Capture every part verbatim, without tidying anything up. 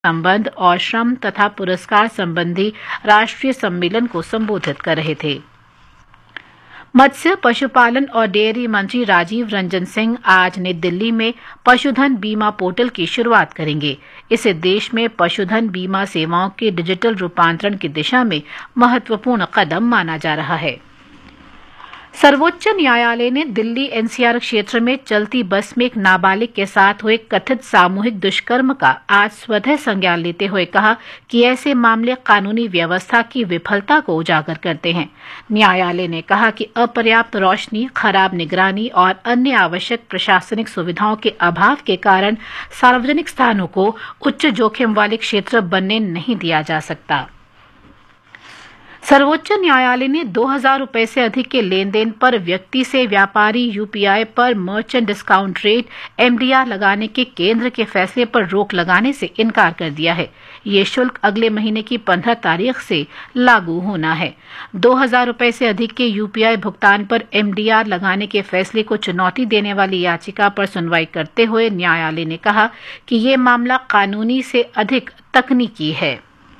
संबंध और श्रम तथा पुरस्कार संबंधी राष्ट्रीय सम्मेलन को संबोधित कर रहे थे। मत्स्य, पशुपालन और डेयरी मंत्री राजीव रंजन सिंह आज नई दिल्ली में पशुधन बीमा पोर्टल की शुरुआत करेंगे। इसे देश में पशुधन बीमा सेवाओं के डिजिटल रूपांतरण की दिशा में महत्वपूर्ण कदम माना जा रहा है। सर्वोच्च न्यायालय ने दिल्ली एनसीआर क्षेत्र में चलती बस में एक नाबालिग के साथ हुए कथित सामूहिक दुष्कर्म का आज स्वतः संज्ञान लेते हुए कहा कि ऐसे मामले कानूनी व्यवस्था की विफलता को उजागर करते हैं। न्यायालय ने कहा कि अपर्याप्त रोशनी, खराब निगरानी और अन्य आवश्यक प्रशासनिक सुविधाओं के अभाव के कारण सार्वजनिक स्थानों को उच्च जोखिम वाले क्षेत्र बनने नहीं दिया जा सकता। सर्वोच्च न्यायालय ने दो हजार रुपए से अधिक के लेन देन पर व्यक्ति से व्यापारी यूपीआई पर मर्चेंट डिस्काउंट रेट एमडीआर लगाने के केंद्र के फैसले पर रोक लगाने से इनकार कर दिया है। ये शुल्क अगले महीने की पंद्रह तारीख से लागू होना है। दो हजार रुपए से अधिक के यूपीआई भुगतान पर एमडीआर लगाने के फैसले को चुनौती देने वाली याचिका पर सुनवाई करते हुए न्यायालय ने कहा कि ये मामला कानूनी से अधिक तकनीकी है।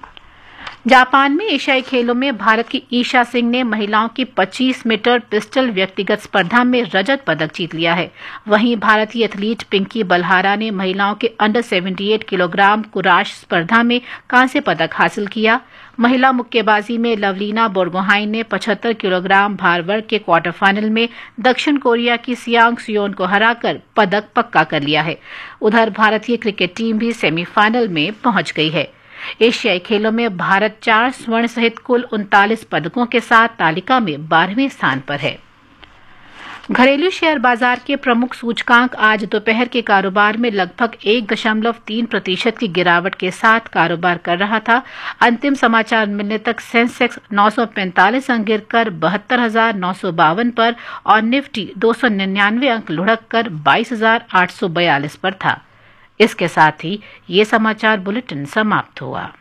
जापान में एशियाई खेलों में भारत की ईशा सिंह ने महिलाओं की पच्चीस मीटर पिस्टल व्यक्तिगत स्पर्धा में रजत पदक जीत लिया है। वहीं भारतीय एथलीट पिंकी बलहारा ने महिलाओं के अंडर अठहत्तर किलोग्राम कुराश स्पर्धा में कांस्य पदक हासिल किया। महिला मुक्केबाजी में लवलीना बोरगोहाइन ने पचहत्तर किलोग्राम भार वर्ग के क्वार्टर फाइनल में दक्षिण कोरिया की सियांग सियोन को हराकर पदक पक्का कर लिया है। उधर भारतीय क्रिकेट टीम भी सेमीफाइनल में पहुंच गई है। एशियाई खेलों में भारत चार स्वर्ण सहित कुल उनतालीस पदकों के साथ तालिका में बारहवें स्थान पर है। घरेलू शेयर बाजार के प्रमुख सूचकांक आज दोपहर के कारोबार में लगभग एक दशमलव तीन प्रतिशत की गिरावट के साथ कारोबार कर रहा था। अंतिम समाचार मिलने तक सेंसेक्स नौ सौ पैंतालीस अंक गिरकर बहत्तर हजार नौ सौ बावन पर और निफ्टी दो सौ निन्यानवे अंक लुढ़क कर बाईस हजार आठ सौ बयालीस पर था। इसके साथ ही ये समाचार बुलेटिन समाप्त हुआ।